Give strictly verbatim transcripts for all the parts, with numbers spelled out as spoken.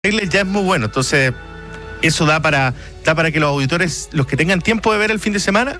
trailer ya es muy bueno, entonces eso da para da para que los auditores, los que tengan tiempo de ver el fin de semana,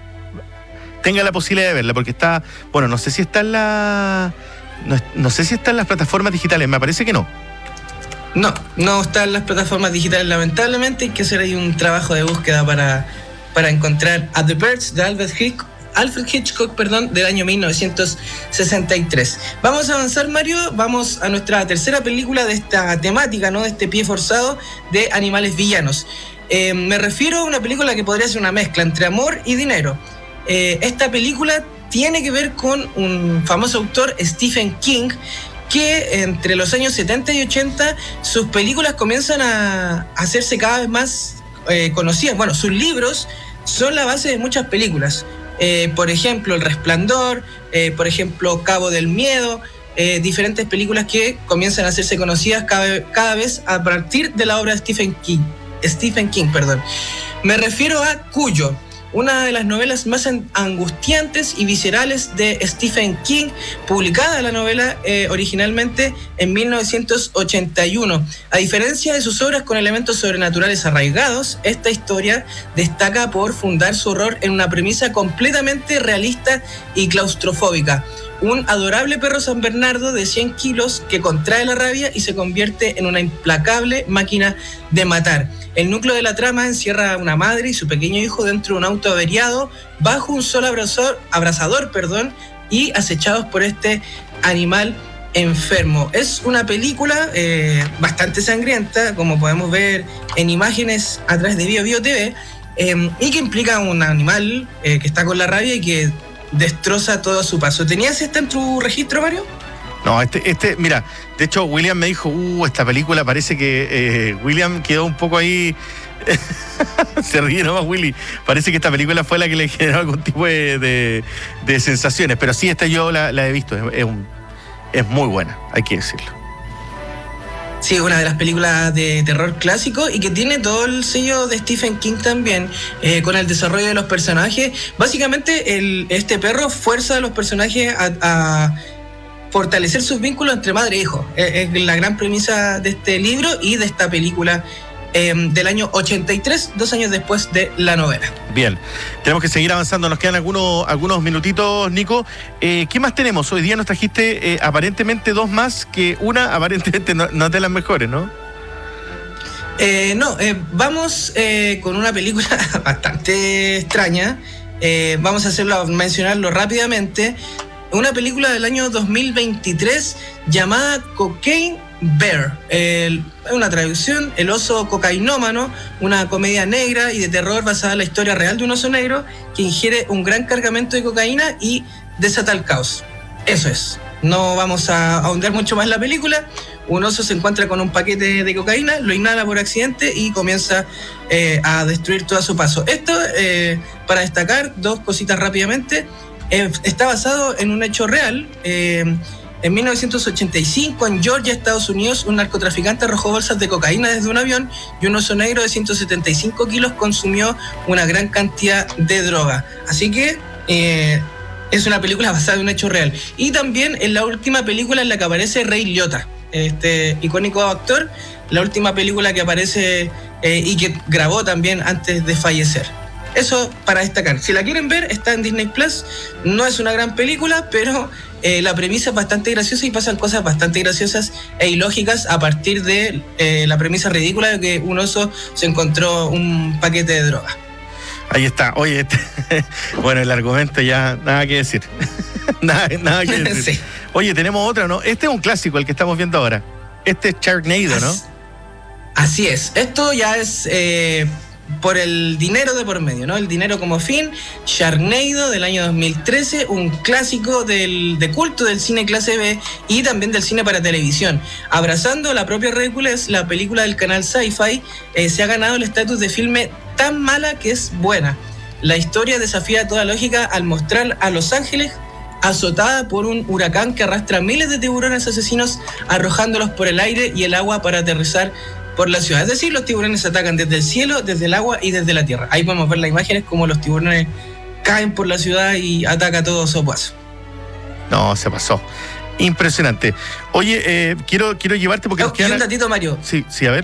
tengan la posibilidad de verla, porque está, bueno, no sé si está en la no, no sé si está en las plataformas digitales, me parece que no. No, no está en las plataformas digitales, lamentablemente. Hay que hacer ahí un trabajo de búsqueda para, para encontrar a The Birds de Alfred Hitchcock, Alfred Hitchcock, perdón, del año mil novecientos sesenta y tres. Vamos a avanzar, Mario, vamos a nuestra tercera película de esta temática, ¿no? De este pie forzado de animales villanos. Eh, me refiero a una película que podría ser una mezcla entre amor y dinero. Eh, esta película tiene que ver con un famoso autor, Stephen King, que entre los años setenta y ochenta sus películas comienzan a hacerse cada vez más eh, conocidas. Bueno, sus libros son la base de muchas películas. Eh, por ejemplo, El Resplandor, eh, por ejemplo, Cabo del Miedo, eh, diferentes películas que comienzan a hacerse conocidas cada, cada vez a partir de la obra de Stephen King. Stephen King, perdón. Me refiero a Cuyo, una de las novelas más angustiantes y viscerales de Stephen King, publicada la novela eh, originalmente en mil novecientos ochenta y uno. A diferencia de sus obras con elementos sobrenaturales arraigados, esta historia destaca por fundar su horror en una premisa completamente realista y claustrofóbica. Un adorable perro San Bernardo de cien kilos que contrae la rabia y se convierte en una implacable máquina de matar. El núcleo de la trama encierra a una madre y su pequeño hijo dentro de un auto averiado bajo un sol abrazador, abrazador perdón, y acechados por este animal enfermo. Es una película eh, bastante sangrienta, como podemos ver en imágenes a través de Bio Bio T V, eh, y que implica un animal eh, que está con la rabia y que destroza todo a su paso. ¿Tenías esta en tu registro, Mario? No, este, este, mira, de hecho William me dijo, uh, esta película parece que eh, William quedó un poco ahí, se ríe nomás Willy, parece que esta película fue la que le generó algún tipo de, de, de sensaciones, pero sí, esta yo la, la he visto, es, es, un, es muy buena, hay que decirlo. Sí, una de las películas de terror clásico y que tiene todo el sello de Stephen King también, eh, con el desarrollo de los personajes. Básicamente, el, este perro fuerza a los personajes a, a fortalecer sus vínculos entre madre e hijo. Es, es la gran premisa de este libro y de esta película eh, del año ochenta y tres, dos años después de la novela. Bien, tenemos que seguir avanzando, nos quedan algunos, algunos minutitos, Nico. Eh, ¿Qué más tenemos? Hoy día nos trajiste eh, aparentemente dos más, que una aparentemente no, no es de las mejores, ¿no? Eh, no, eh, vamos eh, con una película bastante extraña. Eh, vamos a hacerlo, mencionarlo rápidamente. Una película del año dos mil veintitrés llamada Cocaine Bear. Es una traducción, El oso cocainómano, una comedia negra y de terror basada en la historia real de un oso negro que ingiere un gran cargamento de cocaína y desata el caos. Eso es. No vamos a ahondar mucho más en la película. Un oso se encuentra con un paquete de cocaína, lo inhala por accidente y comienza eh, a destruir todo a su paso. Esto, eh, para destacar dos cositas rápidamente, eh, está basado en un hecho real. Eh, En mil novecientos ochenta y cinco, en Georgia, Estados Unidos, un narcotraficante arrojó bolsas de cocaína desde un avión y un oso negro de ciento setenta y cinco kilos consumió una gran cantidad de droga. Así que eh, es una película basada en un hecho real. Y también en la última película en la que aparece Ray Liotta, este icónico actor, la última película que aparece eh, y que grabó también antes de fallecer. Eso para destacar. Si la quieren ver, está en Disney Plus. No es una gran película, pero eh, la premisa es bastante graciosa y pasan cosas bastante graciosas e ilógicas a partir de eh, la premisa ridícula de que un oso se encontró un paquete de droga. Ahí está. Oye, este, bueno, el argumento ya nada que decir. nada, nada que decir. Sí. Oye, tenemos otra, ¿no? Este es un clásico, el que estamos viendo ahora. Este es Sharknado, ¿no? Así es. Esto ya es Eh, por el dinero de por medio, ¿no? El dinero como fin. Sharknado del año dos mil trece, un clásico del, de culto del cine clase B y también del cine para televisión. Abrazando la propia ridiculez, la película del canal Sci-Fi eh, se ha ganado el estatus de filme tan mala que es buena. La historia desafía toda lógica al mostrar a Los Ángeles azotada por un huracán que arrastra miles de tiburones asesinos, arrojándolos por el aire y el agua para aterrizar por la ciudad. Es decir, los tiburones atacan desde el cielo, desde el agua y desde la tierra. Ahí podemos ver las imágenes como los tiburones caen por la ciudad y ataca todo a su paso. No, se pasó. Impresionante. Oye, eh, quiero, quiero llevarte porque Oh, nos y quedan... un datito, Mario. Sí, sí, a ver.